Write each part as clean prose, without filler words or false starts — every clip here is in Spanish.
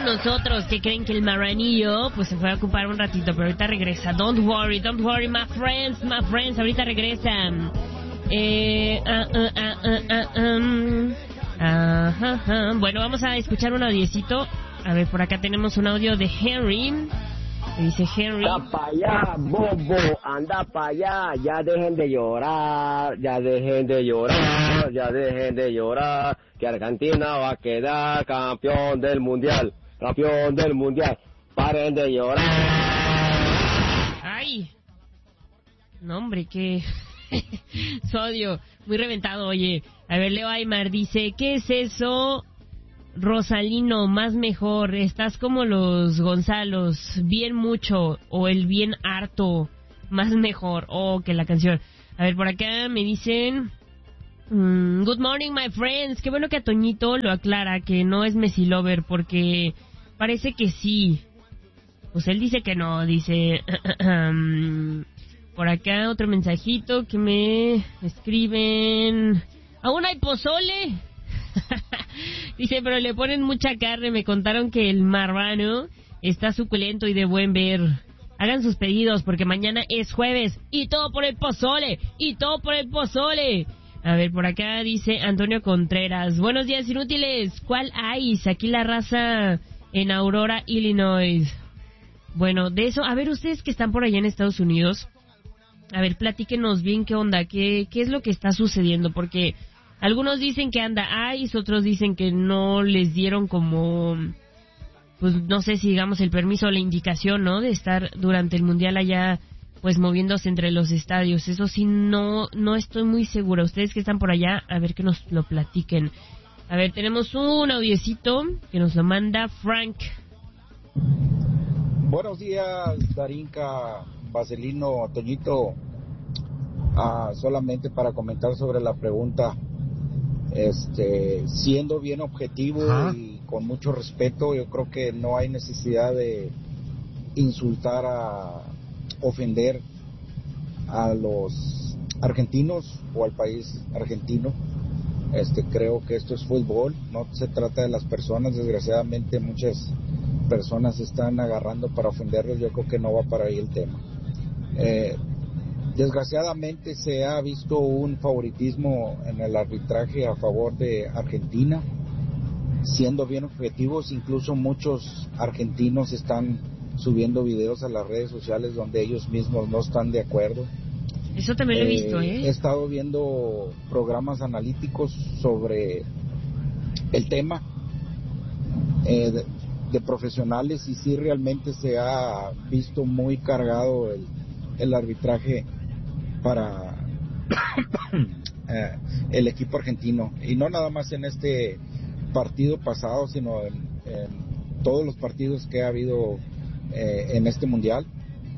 nosotros, que creen que el marranillo pues se fue a ocupar un ratito, pero ahorita regresa. Don't worry, my friends, ahorita regresan. Bueno, vamos a escuchar un audiecito. A ver, por acá tenemos un audio de Henry. Dice Henry: anda pa' allá, bobo, anda pa' allá, ya dejen de llorar, que Argentina va a quedar campeón del mundial, paren de llorar. Ay, no hombre, qué sodio, muy reventado. Oye, a ver, Leo Aymar dice: ¿qué es eso? Rosalino, más mejor, estás como los Gonzalos, bien mucho, o el bien harto, más mejor, que la canción. A ver, por acá me dicen: good morning, my friends. Qué bueno que a Toñito lo aclara, que no es Messi lover, porque parece que sí. Pues él dice que no, dice... por acá otro mensajito que me escriben: ¿aún hay pozole? Dice, pero le ponen mucha carne. Me contaron que el marrano está suculento y de buen ver. Hagan sus pedidos porque mañana es jueves. Y todo por el pozole. A ver, por acá dice Antonio Contreras: buenos días, inútiles. ¿Cuál hay? Aquí la raza en Aurora, Illinois. Bueno, de eso, a ver, ustedes que están por allá en Estados Unidos, a ver, platíquenos bien qué onda, qué es lo que está sucediendo, porque algunos dicen que anda ICE, otros dicen que no les dieron como, pues no sé si digamos el permiso o la indicación, ¿no?, de estar durante el Mundial allá, pues moviéndose entre los estadios. Eso sí, no estoy muy segura. Ustedes que están por allá, a ver que nos lo platiquen. A ver, tenemos un audiecito que nos lo manda Frank. Buenos días, Darinka, Vaselino, Toñito. Solamente para comentar sobre la pregunta, siendo bien objetivo y con mucho respeto, yo creo que no hay necesidad de insultar, ofender a los argentinos o al país argentino. Creo que esto es fútbol, no se trata de las personas. Desgraciadamente muchas personas se están agarrando para ofenderlos. Yo creo que no va para ahí el tema. Desgraciadamente se ha visto un favoritismo en el arbitraje a favor de Argentina. Siendo bien objetivos, incluso muchos argentinos están subiendo videos a las redes sociales donde ellos mismos no están de acuerdo. Eso también lo he visto, He estado viendo programas analíticos sobre el tema de profesionales, y sí realmente se ha visto muy cargado el arbitraje para el equipo argentino, y no nada más en este partido pasado, sino en todos los partidos que ha habido en este mundial.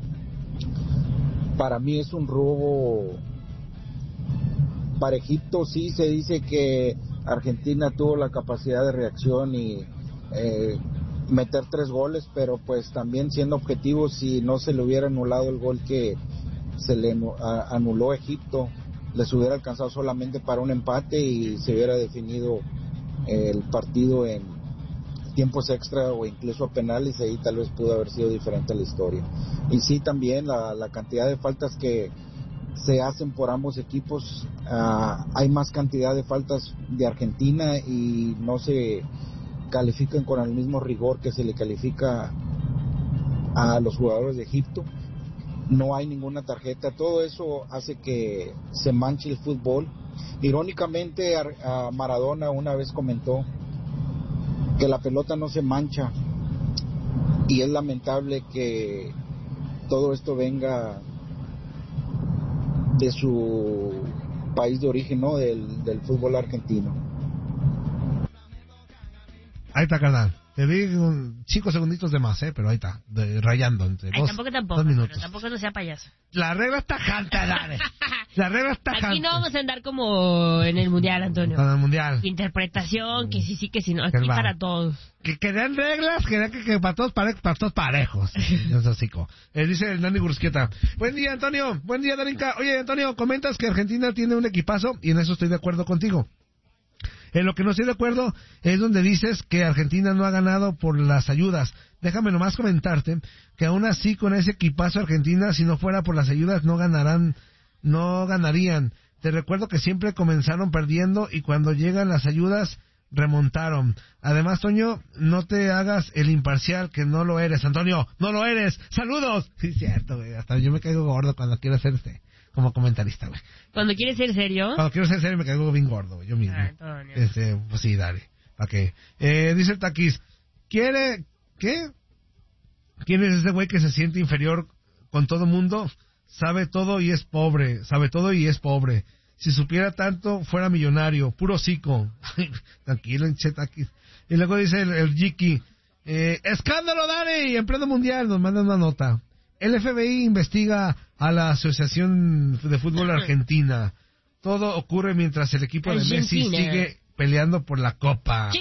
Para mí es un robo parejito. Sí se dice que Argentina tuvo la capacidad de reacción y meter 3 goles, pero pues también siendo objetivos, si no se le hubiera anulado el gol que se le anuló a Egipto, les hubiera alcanzado solamente para un empate y se hubiera definido el partido en tiempos extra o incluso a penales, y ahí tal vez pudo haber sido diferente la historia. Y sí, también la cantidad de faltas que se hacen por ambos equipos, hay más cantidad de faltas de Argentina y no se califican con el mismo rigor que se le califica a los jugadores de Egipto. No hay ninguna tarjeta. Todo eso hace que se manche el fútbol. Irónicamente, Maradona una vez comentó que la pelota no se mancha, y es lamentable que todo esto venga de su país de origen, ¿no?, del fútbol argentino. Ahí está, carnal. Te vi 5 segunditos de más, pero ahí está, rayando entre dos, tampoco, 2 minutos. Pero tampoco no sea payaso. La regla está tajante, dale. La regla está tajante. Aquí no vamos a andar como en el Mundial, Antonio. En el Mundial. Interpretación, que sí, que sí, no. Aquí para todos. Que den reglas, que para todos parejos. Es así. Dice el Nani Gursquieta: buen día, Antonio. Buen día, Darinka. Oye, Antonio, comentas que Argentina tiene un equipazo, y en eso estoy de acuerdo contigo. En lo que no estoy de acuerdo es donde dices que Argentina no ha ganado por las ayudas. Déjame nomás comentarte que aún así con ese equipazo Argentina, si no fuera por las ayudas, no ganarían. Te recuerdo que siempre comenzaron perdiendo y cuando llegan las ayudas remontaron. Además, Toño, no te hagas el imparcial, que no lo eres, Antonio, no lo eres. ¡Saludos! Sí, cierto, güey, hasta yo me caigo gordo cuando quiero ser como comentarista, güey. ¿Cuando quieres ser serio? Cuando quiero ser serio me caigo bien gordo, güey, yo mismo. Antonio. Pues sí, dale. ¿Para qué? Dice el Taquis, ¿qué? ¿Quién es ese güey que se siente inferior con todo mundo? Sabe todo y es pobre. Si supiera tanto, fuera millonario. Puro hocico. Tranquilo, che, Taquis. Y luego dice el Jiki, escándalo, Dani, en pleno mundial, nos mandan una nota. El FBI investiga a la Asociación de Fútbol Argentina. Todo ocurre mientras el equipo de Messi sigue peleando por la copa.